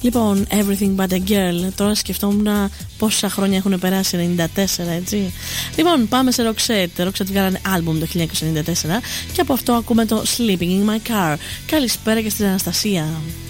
Λοιπόν, Everything But A Girl. Τώρα σκεφτόμουν πόσα χρόνια έχουν περάσει, 94, έτσι. Λοιπόν, πάμε σε Roxette. Roxette βγάλανε άλμπουμ το 1994 και από αυτό ακούμε το Sleeping In My Car. Καλησπέρα και στην Αναστασία.